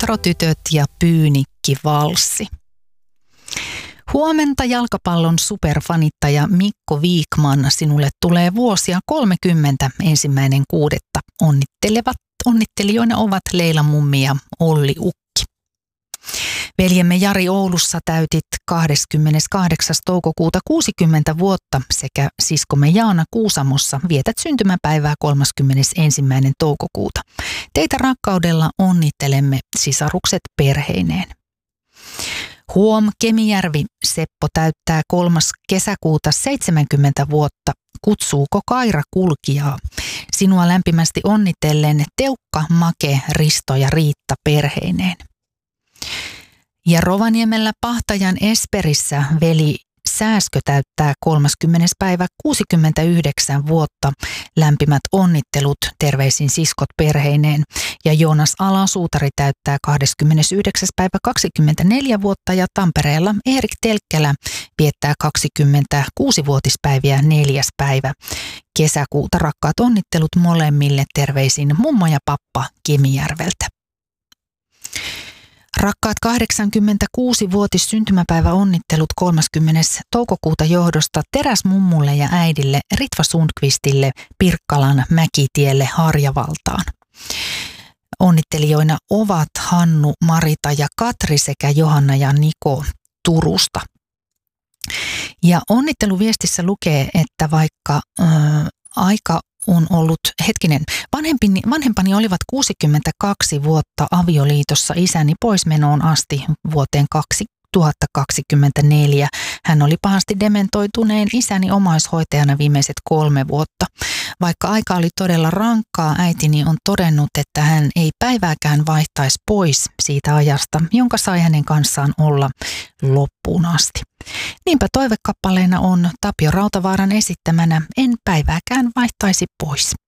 Puutarhatytöt ja Pyynikki-valssi. Huomenta jalkapallon superfanittaja Mikko Wiikman, sinulle tulee vuosia 30 1.6. Onnittelijoina ovat Leila Mummi ja Olli Ukki. Veljemme Jari Oulussa täytit 28. toukokuuta 60 vuotta sekä siskomme Jaana Kuusamossa vietät syntymäpäivää 31. toukokuuta. Teitä rakkaudella onnittelemme sisarukset perheineen. Huom, Kemijärvi, Seppo täyttää 3. kesäkuuta 70 vuotta. Kutsuuko Kaira kulkijaa? Sinua lämpimästi onnitellen Teukka, Make, Risto ja Riitta perheineen. Ja Rovaniemellä Pahtajan Esperissä veli Sääskö täyttää 30. päivä 69 vuotta. Lämpimät onnittelut, terveisin siskot perheineen. Ja Joonas Alasuutari täyttää 29. päivä 24 vuotta ja Tampereella Erik Telkkälä viettää 26-vuotispäiviä 4. päivä kesäkuuta. Rakkaat onnittelut molemmille, terveisin mummo ja pappa Kemijärveltä. Rakkaat 86-vuotis syntymäpäivä onnittelut 30. toukokuuta johdosta Teräsmummulle ja äidille Ritva Sundqvistille Pirkkalan Mäkitielle Harjavaltaan. Onnittelijoina ovat Hannu, Marita ja Katri sekä Johanna ja Niko Turusta. Ja onnitteluviestissä lukee, että vaikka aika on ollut, vanhempani olivat 62 vuotta avioliitossa isäni poismenoon asti vuoteen 2024. Hän oli pahasti dementoituneen isäni omaishoitajana viimeiset 3 vuotta. Vaikka aika oli todella rankkaa, äitini on todennut, että hän ei päivääkään vaihtaisi pois siitä ajasta, jonka sai hänen kanssaan olla loppuun asti. Niinpä toivekappaleena on Tapio Rautavaaran esittämänä En päivääkään vaihtaisi pois.